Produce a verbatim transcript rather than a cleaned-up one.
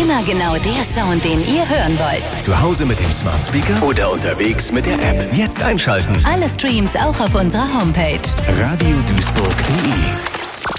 Immer genau der Sound, den ihr hören wollt. Zu Hause mit dem Smart Speaker oder unterwegs mit der App. Jetzt einschalten. Alle Streams auch auf unserer Homepage. radio duisburg punkt de